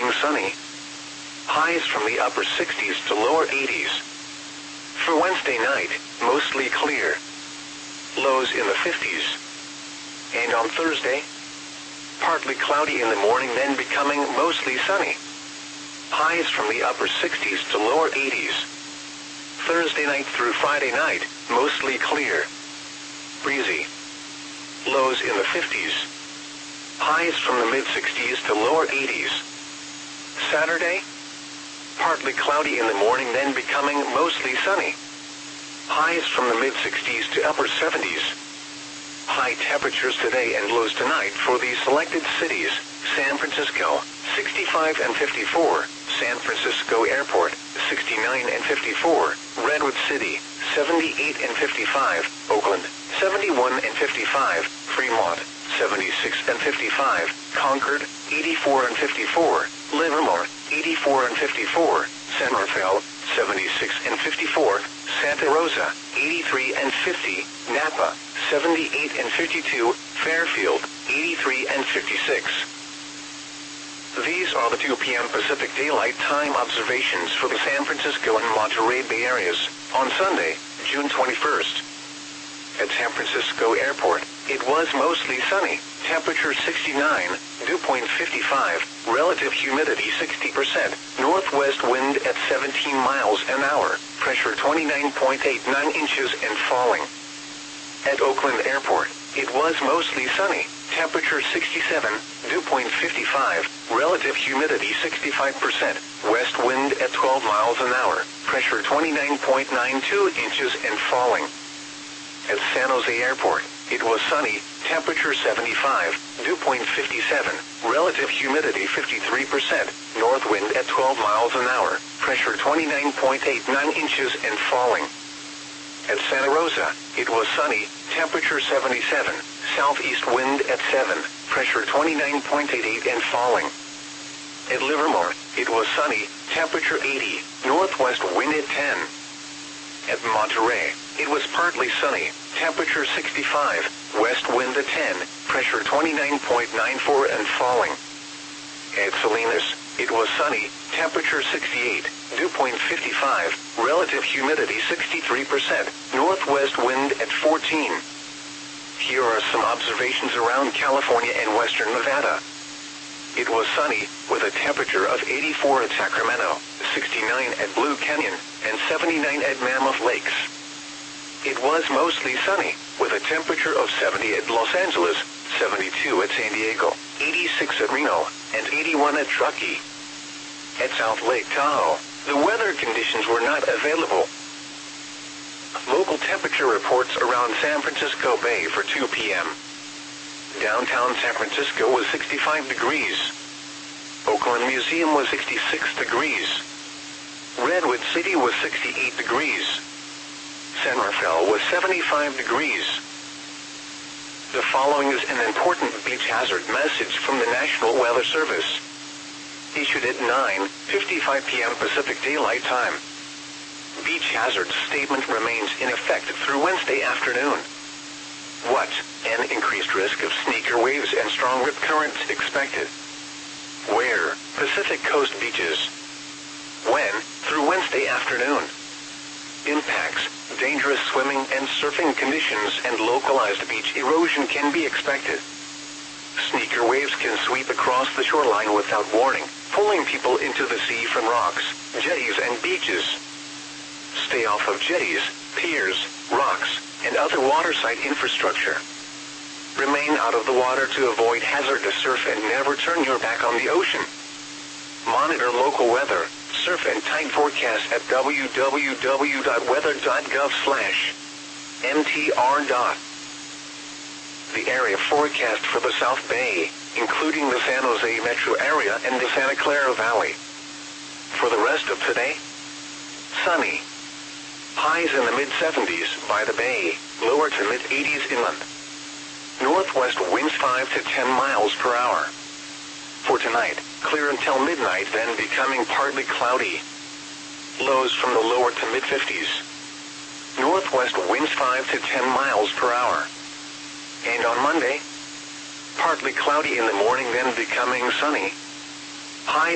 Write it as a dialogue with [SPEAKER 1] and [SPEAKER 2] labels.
[SPEAKER 1] becoming sunny. Highs from the upper 60s to lower 80s. For Wednesday night, mostly clear. Lows in the 50s. And on Thursday, partly cloudy in the morning, then becoming mostly sunny. Highs from the upper 60s to lower 80s. Thursday night through Friday night, mostly clear. Breezy. Lows in the 50s. Highs from the mid-60s to lower 80s. Saturday, partly cloudy in the morning, then becoming mostly sunny. Highs from the mid-60s to upper 70s. High temperatures today and lows tonight for the selected cities: San Francisco, 65 and 54, San Francisco Airport, 69 and 54, Redwood City, 78 and 55, Oakland, 71 and 55, Fremont, 76 and 55, Concord, 84 and 54, Livermore, 84 and 54, San Rafael, 76 and 54, Santa Rosa, 83 and 50, Napa, 78 and 52, Fairfield, 83 and 56. These are the 2 p.m. Pacific Daylight Time observations for the San Francisco and Monterey Bay areas on Sunday, June 21st. At San Francisco Airport, it was mostly sunny, temperature 69, dew point 55, relative humidity 60%, northwest wind at 17 miles an hour, pressure 29.89 inches and falling. At Oakland Airport, it was mostly sunny, temperature 67, dew point 55, relative humidity 65%, west wind at 12 miles an hour, pressure 29.92 inches and falling. At San Jose Airport, it was sunny, temperature 75, dew point 57, relative humidity 53%, north wind at 12 miles an hour, pressure 29.89 inches and falling. At Santa Rosa, it was sunny, temperature 77, southeast wind at 7, pressure 29.88 and falling. At Livermore, it was sunny, temperature 80, northwest wind at 10. At Monterey, it was partly sunny, temperature 65, west wind at 10, pressure 29.94 and falling. At Salinas, it was sunny, temperature 68, dew point 55, relative humidity 63%, northwest wind at 14. Here are some observations around California and western Nevada. It was sunny, with a temperature of 84 at Sacramento, 69 at Blue Canyon, and 79 at Mammoth Lakes. It was mostly sunny, with a temperature of 70 at Los Angeles, 72 at San Diego, 86 at Reno, and 81 at Truckee. At South Lake Tahoe, the weather conditions were not available. Local temperature reports around San Francisco Bay for 2 p.m. Downtown San Francisco was 65 degrees. Oakland Museum was 66 degrees. Redwood City was 68 degrees. San Rafael was 75 degrees. The following is an important beach hazard message from the National Weather Service. Issued at 9:55 p.m. Pacific Daylight Time. Beach hazard statement remains in effect through Wednesday afternoon. What? An increased risk of sneaker waves and strong rip currents expected. Where? Pacific Coast beaches. When? Through Wednesday afternoon. Impacts: dangerous swimming and surfing conditions and localized beach erosion can be expected. Sneaker waves can sweep across the shoreline without warning, pulling people into the sea from rocks, jetties and beaches. Stay off of jetties, piers, rocks, and other waterside infrastructure. Remain out of the water to avoid hazardous surf and never turn your back on the ocean. Monitor local weather, surf and tide forecasts at www.weather.gov/mtr. The area forecast for the South Bay, including the San Jose metro area and the Santa Clara Valley. For the rest of today, sunny. Highs in the mid-70s by the Bay, lower to mid-80s inland. Northwest winds 5 to 10 miles per hour. For tonight, clear until midnight, then becoming partly cloudy. Lows from the lower to mid-50s. Northwest winds 5 to 10 miles per hour. And on Monday, partly cloudy in the morning, then becoming sunny. Highs